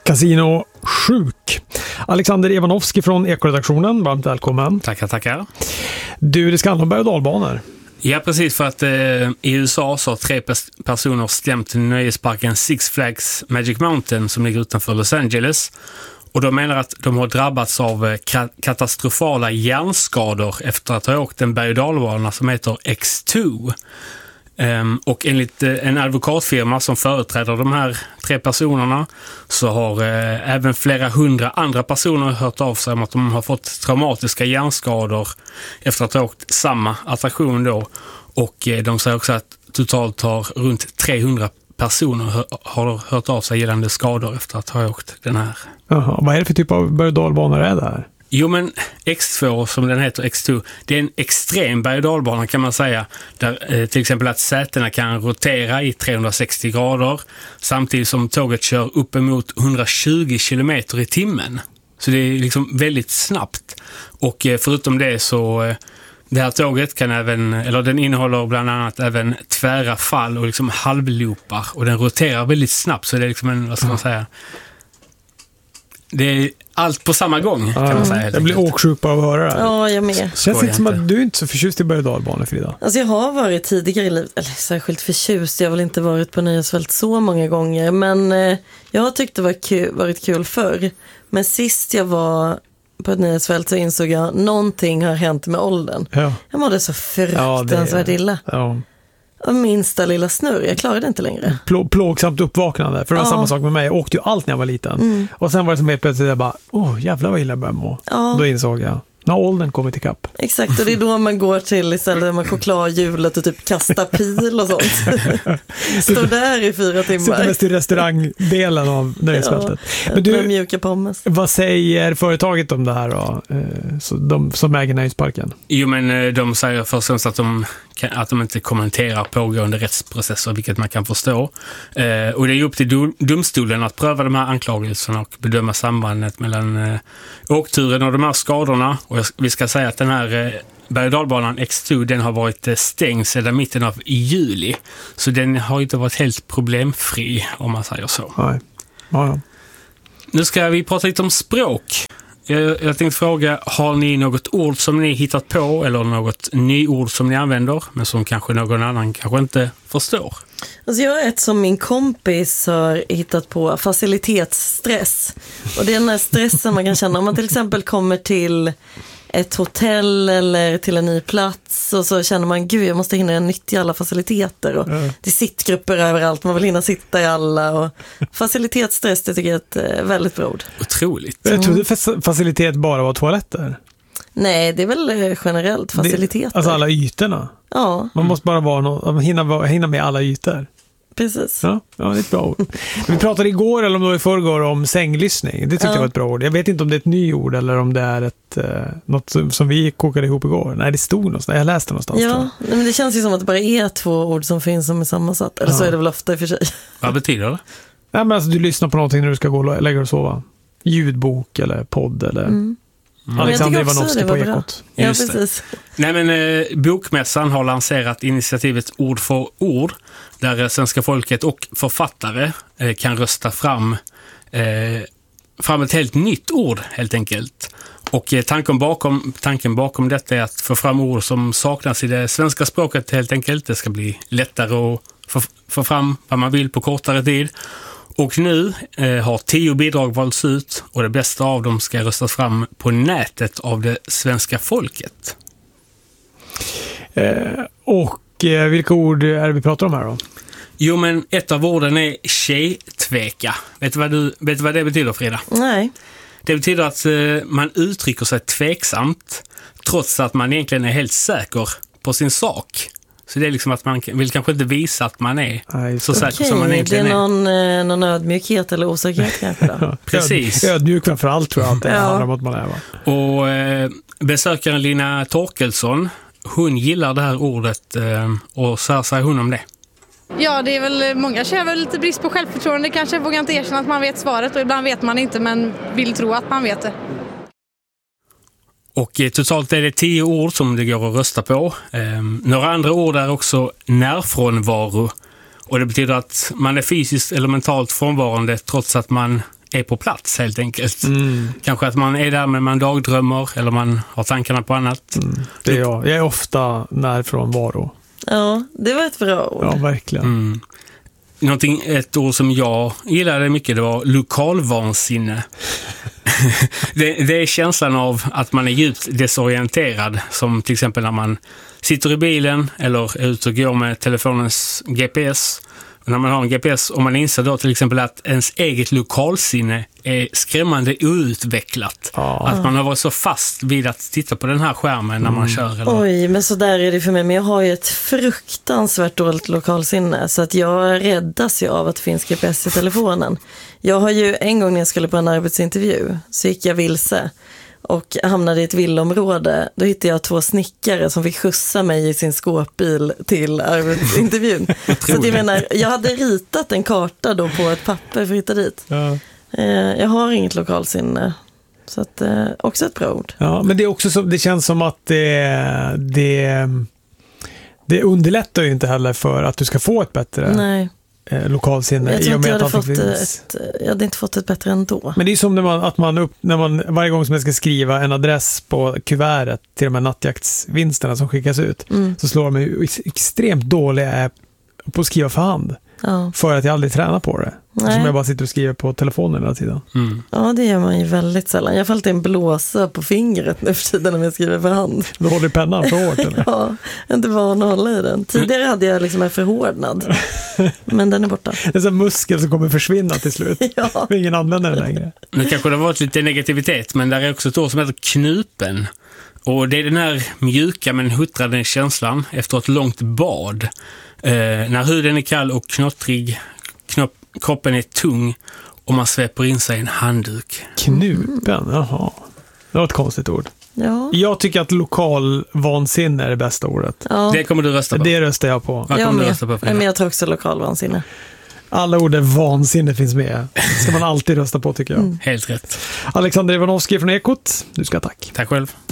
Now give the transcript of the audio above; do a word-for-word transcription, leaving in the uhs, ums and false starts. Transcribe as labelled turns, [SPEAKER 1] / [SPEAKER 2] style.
[SPEAKER 1] Casino sjuk. Alexander Ivanovski från Ekoredaktionen, varmt välkommen.
[SPEAKER 2] Tackar, tackar.
[SPEAKER 1] Du, det ska handla om berg- och dalbanor.
[SPEAKER 2] Ja, precis, för att eh, i U S A så har tre pers- personer stämt nöjesparken Six Flags Magic Mountain som ligger utanför Los Angeles. Och de menar att de har drabbats av eh, ka- katastrofala hjärnskador efter att ha åkt en berg- och dalbana som heter X två. Um, och enligt uh, en advokatfirma som företräder de här tre personerna så har uh, även flera hundra andra personer hört av sig om att de har fått traumatiska hjärnskador efter att ha åkt samma attraktion då. Och uh, de säger också att totalt har runt trehundra personer hör, har hört av sig gällande skador efter att ha åkt den här.
[SPEAKER 1] Jaha, vad är det för typ av berg- och dalbanor är det här?
[SPEAKER 2] Jo, men X två, som den heter, X två, det är en extrem berg- och dalbana kan man säga, där eh, till exempel att sätena kan rotera i trehundrasextio grader samtidigt som tåget kör uppemot hundratjugo kilometer i timmen. Så det är liksom väldigt snabbt. Och eh, förutom det så eh, det här tåget kan även, eller den innehåller bland annat även tvära fall och liksom halvloopar, och den roterar väldigt snabbt, så det är liksom en, vad ska man säga, det är allt på samma gång, kan man säga.
[SPEAKER 1] Jag blir åksjuk på att höra det.
[SPEAKER 3] Ja, jag med.
[SPEAKER 1] Känns inte som att du är inte så förtjust i berg- och dalbanor, Frida.
[SPEAKER 3] Alltså jag har varit tidigare i livet, eller särskilt förtjust, jag har väl inte varit på nöjesfält så många gånger, men eh, jag har tyckt det var kul, varit kul förr. Men sist jag var på ett nöjesfält så insåg jag att någonting har hänt med åldern.
[SPEAKER 1] Ja.
[SPEAKER 3] Jag mådde så fruktansvärt illa.
[SPEAKER 1] Ja.
[SPEAKER 3] Och minsta lilla snurr, jag klarade inte längre.
[SPEAKER 1] Plå- plågsamt uppvaknande. För det var
[SPEAKER 3] Ja.
[SPEAKER 1] samma sak med mig. Jag åkte ju allt när jag var liten.
[SPEAKER 3] Mm.
[SPEAKER 1] Och sen var det som helt plötsligt jag bara, åh jävlar vad illa jag började må.
[SPEAKER 3] Ja.
[SPEAKER 1] Då insåg jag, när åldern kommit ikapp.
[SPEAKER 3] Exakt, och det är då man går till istället med chokladhjulet och typ kasta pil och sånt. Står där i fyra
[SPEAKER 1] Sitter
[SPEAKER 3] timmar.
[SPEAKER 1] mest i restaurangdelen av nöjesfältet.
[SPEAKER 3] Ja,
[SPEAKER 1] Men du,
[SPEAKER 3] med mjuka pommes.
[SPEAKER 1] vad säger företaget om det här då? Eh, Så de som äger nöjesparken?
[SPEAKER 2] Jo, men eh, de säger först och främst att de, kan, att de inte kommenterar pågående rättsprocesser, vilket man kan förstå. Eh, och det är upp till do, domstolen att pröva de här anklagelserna och bedöma sambandet mellan eh, åkturen och de här skadorna. Och jag, vi ska säga att den här eh, berg- och dalbanan X två, den har varit eh, stängd sedan mitten av juli. Så den har inte varit helt problemfri, om man säger så.
[SPEAKER 1] Nej. Ja, ja.
[SPEAKER 2] Nu ska vi prata lite om språk. Jag, jag tänkte fråga, har ni något ord som ni hittat på eller något nyord som ni använder men som kanske någon annan kanske inte förstår?
[SPEAKER 3] Alltså jag har ett som min kompis har hittat på, facilitetsstress. Och det är den här stressen man kan känna om man till exempel kommer till ett hotell eller till en ny plats och så känner man, gud jag måste hinna nyttja alla faciliteter och
[SPEAKER 1] Mm.
[SPEAKER 3] det är sittgrupper överallt, man vill hinna sitta i alla och facilitetsstress, det tycker jag är ett eh, väldigt bra ord.
[SPEAKER 2] Otroligt.
[SPEAKER 1] Jag trodde fac- facilitet bara var toaletter.
[SPEAKER 3] Nej, det är väl eh, generellt faciliteter.
[SPEAKER 1] Det, alltså alla ytorna.
[SPEAKER 3] Ja,
[SPEAKER 1] Man måste bara vara någon, hinna, vara- hinna med alla ytor.
[SPEAKER 3] precis.
[SPEAKER 1] Ja, ja, det är ett bra ord. Vi pratade igår, eller om det var i förrgår, om sänglyssning. Det tyckte
[SPEAKER 3] Ja.
[SPEAKER 1] jag var ett bra ord. Jag vet inte om det är ett nyord eller om det är ett, eh, något som, som vi kokade ihop igår. Nej, det stod någonstans. Jag läste någonstans. tror
[SPEAKER 3] Ja,
[SPEAKER 1] jag.
[SPEAKER 3] nej, men det känns ju som att det bara är två ord som finns som är sammansatt. Eller så
[SPEAKER 1] Ja.
[SPEAKER 3] är det väl ofta i och för sig.
[SPEAKER 2] Vad betyder det?
[SPEAKER 1] Nej, men alltså, du lyssnar på någonting när du ska gå och lägga dig och sova. Ljudbok eller podd eller
[SPEAKER 3] Mm.
[SPEAKER 1] Alexander
[SPEAKER 3] Men jag tycker också
[SPEAKER 1] Ivanovski
[SPEAKER 3] det
[SPEAKER 1] på
[SPEAKER 3] var bra.
[SPEAKER 1] Ekot.
[SPEAKER 3] Ja,
[SPEAKER 2] Just det.
[SPEAKER 3] precis.
[SPEAKER 2] Nej, men eh, Bokmässan har lanserat initiativet Ord för ord, där eh, svenska folket och författare eh, kan rösta fram, eh, fram ett helt nytt ord helt enkelt. Och eh, tanken, bakom, tanken bakom detta är att få fram ord som saknas i det svenska språket helt enkelt. Det ska bli lättare att få, få fram vad man vill på kortare tid. Och nu eh, har tio bidrag valts ut och det bästa av dem ska röstas fram på nätet av det svenska folket.
[SPEAKER 1] Eh, och eh, vilka ord är det vi pratar om här då?
[SPEAKER 2] Jo, men ett av orden är tjejtveka. Vet du vad, du, vet du vad det betyder, Frida?
[SPEAKER 3] Nej.
[SPEAKER 2] Det betyder att eh, man uttrycker sig tveksamt trots att man egentligen är helt säker på sin sak. Så det är liksom att man vill kanske inte visa att man är
[SPEAKER 1] Nej, just
[SPEAKER 2] så
[SPEAKER 1] det.
[SPEAKER 2] säker
[SPEAKER 3] Okej,
[SPEAKER 2] som man
[SPEAKER 3] det är
[SPEAKER 2] egentligen är.
[SPEAKER 3] någon, eh, någon ödmjukhet eller osäkerhet kanske då.
[SPEAKER 2] Precis.
[SPEAKER 1] Öd, ödmjuk framför allt tror jag att det
[SPEAKER 3] Ja.
[SPEAKER 1] handlar om att man är. Va?
[SPEAKER 2] Och eh, besökaren Lina Torkelsson, hon gillar det här ordet eh, och så här säger hon om det.
[SPEAKER 4] Ja, det är väl, många känner väl lite brist på självförtroende, kanske vågar inte erkänna att man vet svaret och ibland vet man inte men vill tro att man vet det.
[SPEAKER 2] Och eh, totalt är det tio ord som det går att rösta på. Eh, några andra ord är också närfrånvaro. Och det betyder att man är fysiskt eller mentalt frånvarande trots att man är på plats helt enkelt.
[SPEAKER 1] Mm.
[SPEAKER 2] Kanske att man är där men man dagdrömmer eller man har tankarna på annat.
[SPEAKER 1] Mm. Det är jag. Jag är ofta närfrånvaro.
[SPEAKER 3] Ja, det var ett bra ord.
[SPEAKER 1] Ja, verkligen.
[SPEAKER 2] Mm. Någonting, ett ord som jag gillade mycket, det var lokalvansinne. det, det är känslan av att man är djupt desorienterad, som till exempel när man sitter i bilen eller är ute och går med telefonens G P S. Och när man har en G P S och man inser då till exempel att ens eget lokalsinne är skrämmande outvecklat.
[SPEAKER 1] Ja.
[SPEAKER 2] Att man har varit så fast vid att titta på den här skärmen när man
[SPEAKER 1] Mm.
[SPEAKER 2] kör. Eller...
[SPEAKER 3] Oj, men så där är det för mig. Men jag har ju ett fruktansvärt dåligt lokalsinne. Så att jag räddas ju av att det finns G P S i telefonen. Jag har ju en gång när jag skulle på en arbetsintervju så gick jag vilse. Och hamnade i ett villområde. Då hittade jag två snickare som fick skjutsa mig i sin skåpbil till arbetsintervjun. Så att jag menar, jag hade ritat en karta då på ett papper för att hitta dit.
[SPEAKER 1] Ja.
[SPEAKER 3] Eh, jag har inget lokalsinne. Så att, eh, också ett bra ord.
[SPEAKER 1] Ja, men det är också så, det känns som att det, det, det underlättar ju inte heller för att du ska få ett bättre
[SPEAKER 3] Nej.
[SPEAKER 1] eh, lokalsinne.
[SPEAKER 3] Jag
[SPEAKER 1] i
[SPEAKER 3] tror
[SPEAKER 1] och
[SPEAKER 3] inte
[SPEAKER 1] med
[SPEAKER 3] jag
[SPEAKER 1] att
[SPEAKER 3] hade,
[SPEAKER 1] allting
[SPEAKER 3] fått
[SPEAKER 1] finns.
[SPEAKER 3] ett, jag hade inte fått ett bättre ändå.
[SPEAKER 1] Men det är som när man, att man upp, när man, varje gång som jag ska skriva en adress på kuvertet till de här nattjaktsvinsterna som skickas ut,
[SPEAKER 3] Mm.
[SPEAKER 1] så slår de mig ex- extremt dåliga är på att skriva för hand.
[SPEAKER 3] Ja.
[SPEAKER 1] För att jag aldrig tränar på det.
[SPEAKER 3] Nej.
[SPEAKER 1] Som jag bara sitter och skriver på telefonen hela tiden.
[SPEAKER 2] Mm.
[SPEAKER 3] ja, det gör man ju väldigt sällan. Jag får alltid en blåsa på fingret nu för tiden när jag skriver för hand.
[SPEAKER 1] Du håller pennan för hårt eller?
[SPEAKER 3] Ja, jag är inte van att hålla i den. Tidigare hade jag liksom en förhårdnad. Men den är borta.
[SPEAKER 1] Det är en sån muskel som kommer försvinna till slut.
[SPEAKER 3] Ja.
[SPEAKER 1] Ingen använder den längre.
[SPEAKER 2] Nu kanske det har varit lite negativitet, men där är också ett ord som heter knupen. Och det är den här mjuka men huttrande känslan efter ett långt bad. Eh, när huden är kall och knottrig, knopp, kroppen är tung och man sveper in sig i en handduk.
[SPEAKER 1] Knupen, jaha. Det var ett konstigt ord.
[SPEAKER 3] Ja.
[SPEAKER 1] Jag tycker att lokal vansinne är det bästa ordet.
[SPEAKER 3] Ja.
[SPEAKER 2] Det kommer du rösta på.
[SPEAKER 1] Det röstar jag på.
[SPEAKER 2] Vad
[SPEAKER 3] Jag
[SPEAKER 2] kommer du
[SPEAKER 3] med.
[SPEAKER 2] rösta på,
[SPEAKER 3] Nej,
[SPEAKER 2] Frida?
[SPEAKER 3] men jag tror också lokalvansinne.
[SPEAKER 1] Alla ord där vansinne finns med. Det ska man alltid rösta på tycker jag.
[SPEAKER 3] Mm.
[SPEAKER 2] Helt rätt.
[SPEAKER 1] Alexander Ivanovski från Ekot, du ska tack.
[SPEAKER 2] Tack själv.